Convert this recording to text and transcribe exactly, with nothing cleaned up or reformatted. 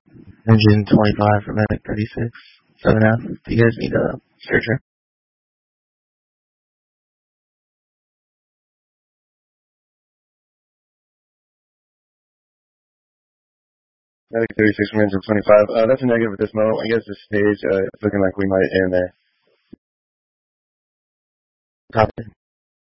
Engine twenty-five for Medic thirty-six. seven F. Do you guys need a searcher? Medic thirty-six from Engine twenty-five. Uh, that's a negative at this moment. I guess this stage, uh, it's looking like we might end there. Copy.